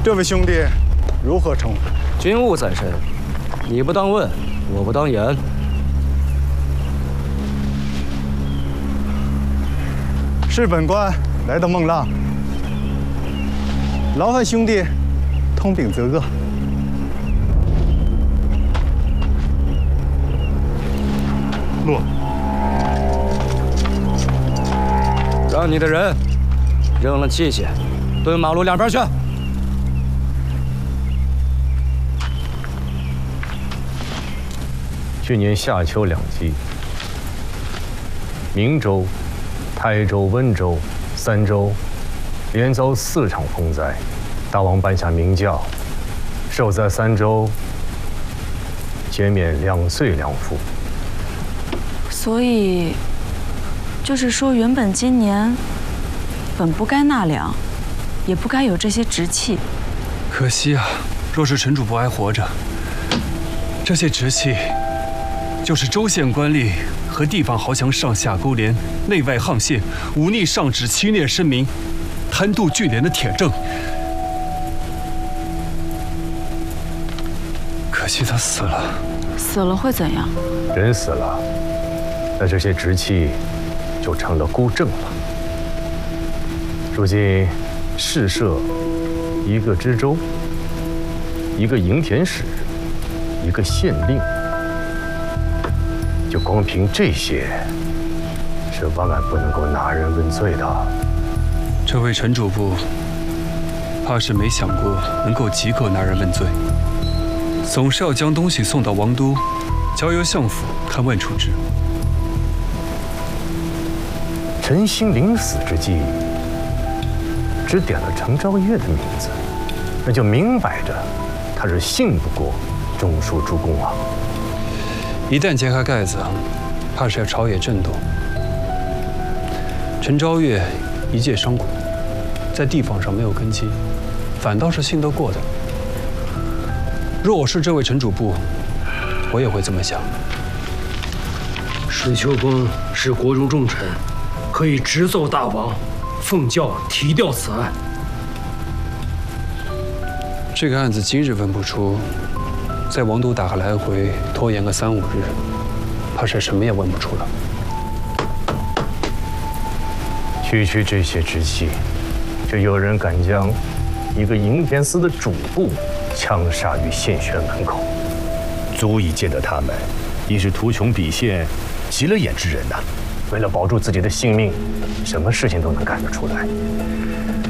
这位兄弟如何称呼？ 军务在身，你不当问，我不当言。 是本官来到孟浪，劳烦兄弟通禀则个。 诺。 让你的人扔了器械，蹲马路两边去。 去年夏秋两季，明州、台州、温州三州连遭4场风灾，大王颁下明教，受灾3州减免2岁2赋。 所以，就是说，原本今年本不该纳粮，也不该有这些直气。 可惜啊，若是陈主簿还活着，这些直气就是州县官吏和地方豪强上下勾连、内外沆瀣、忤逆上旨、欺虐申民、贪渎郡廉的铁证。可惜他死了。 死了会怎样？ 人死了，那这些直气就成了孤证了。如今市设一个知州，一个营田使，一个县令，就光凭这些，是万万不能够拿人问罪的。 这位陈主簿，怕是没想过能够即刻拿人问罪，总是要将东西送到王都，交由相府看问处置。 陈兴临死之际，只点了程昭月的名字，那就明摆着他是信不过中书诸公啊。 一旦揭开盖子，怕是要朝野震动。陈昭月一介商贾，在地方上没有根基，反倒是信得过的。若我是这位陈主簿，我也会这么想。 石秋公是国中重臣，可以直奏大王，奉教提调此案。 这个案子今日问不出，在王都打个来回，拖延个3、5日，怕是什么也问不出了。 区区这些直系，就有人敢将一个营田司的主簿枪杀于县学门口， 足以见得他们亦是图穷匕现、急了眼之人呐。 为了保住自己的性命，什么事情都能干得出来。